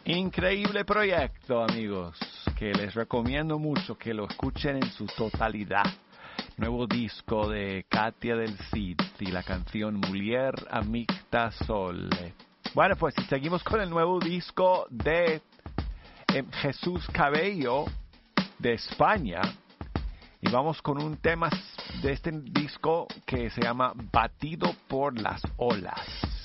Increíble proyecto, amigos, que les recomiendo mucho que lo escuchen en su totalidad. Nuevo disco de Katia del Cid y la canción Mujer Amicta Sole. Bueno, pues seguimos con el nuevo disco de Jesús Cabello de España. Y vamos con un tema de este disco que se llama Batido por las olas.